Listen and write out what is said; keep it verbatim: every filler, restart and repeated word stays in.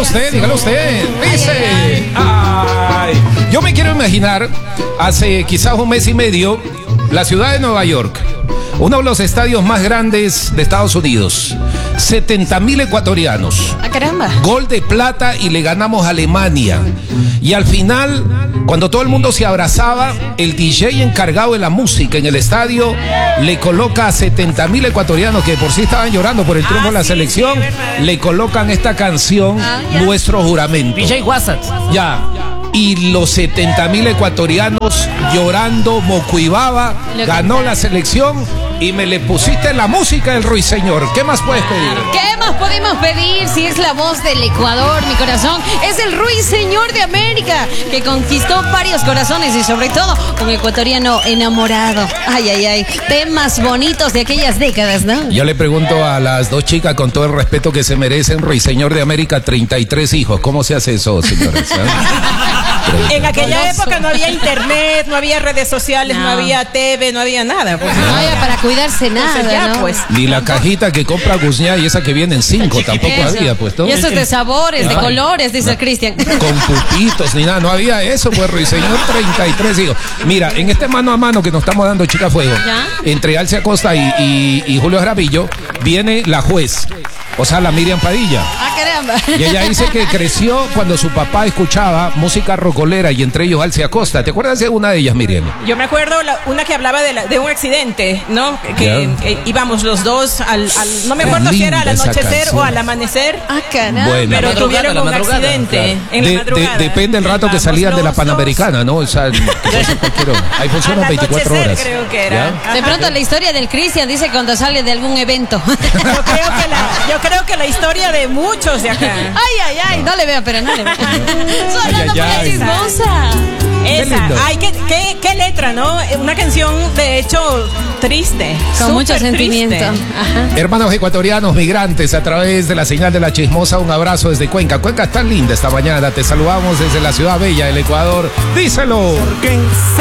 usted, dígalo usted. Dice, ay, yo me quiero imaginar hace quizás un mes y medio la ciudad de Nueva York, uno de los estadios más grandes de Estados Unidos, setenta mil ecuatorianos. ¡Ah, caramba! Gol de plata y le ganamos a Alemania. Y al final, cuando todo el mundo se abrazaba, el D J encargado de la música en el estadio le coloca a setenta mil ecuatorianos que por sí estaban llorando por el triunfo de Ah, la sí, selección, sí, le colocan esta canción, Ah, ya. Nuestro Juramento. D J WhatsApp. Ya. Y los setenta mil ecuatorianos llorando, Mocuibaba, Lo ganó cantaron. la selección y me le pusiste la música del Ruiseñor. ¿Qué más puedes pedir? ¿Qué más podemos pedir si es la voz del Ecuador, mi corazón? Es el Ruiseñor de América, que conquistó varios corazones y sobre todo un ecuatoriano enamorado. Ay, ay, ay. Temas bonitos de aquellas décadas, ¿no? Yo le pregunto a las dos chicas con todo el respeto que se merecen, Ruiseñor de América, treinta y tres hijos. ¿Cómo se hace eso, señores? ¿Eh? En aquella Goloso. época no había internet, no había redes sociales, no, No. había T V, no había nada. Pues, No había para cuidarse nada, Entonces ya, ¿no? pues. Ni la cajita que compra Guzñá y esa que viene en cinco, tampoco Eso. había, pues, ¿no? Y eso es de sabores, de Ay, colores, dice no. el Cristian. Con pupitos ni nada, no había eso, pues Ruiseñor, treinta y tres hijos. Mira, en este mano a mano que nos estamos dando, Chica Fuego, ¿Ya? entre Alce Acosta y, y, y Julio Jaramillo, viene la juez, o sea, la Miriam Padilla. Ah, caramba. Y ella dice que creció cuando su papá escuchaba música rocolera y entre ellos Alce Acosta. ¿Te acuerdas de una de ellas, Miriam? Yo me acuerdo la- una que hablaba de, la- de un accidente, ¿no? Que Ya. eh, íbamos los dos al, al- no me Es acuerdo si era al linda esa anochecer canción. o al amanecer, Ah, caramba. Bueno. pero La madrugada, tuvieron la un madrugada, accidente claro. en De- la madrugada. de- depende del rato que Vamos salían de la los Panamericana, ¿no? O sea, que pasa cualquier hora. Ahí funcionan al veinticuatro anochecer, horas. creo que era. ¿Ya? De pronto la historia del Cristian dice cuando sale de algún evento. Yo creo, que la, yo creo que la historia de muchos de acá. Ay, ay, ay, no le veo, pero no le veo. Sonando Ay, por la ay. chismosa. Esa, lindo. ay, qué, qué, qué letra, ¿no? Una canción de hecho triste. Con mucho súper sentimiento. triste. Ajá. Hermanos ecuatorianos, migrantes, a través de la señal de la chismosa, un abrazo desde Cuenca. Cuenca está linda esta mañana. Te saludamos desde la ciudad bella del Ecuador. Díselo.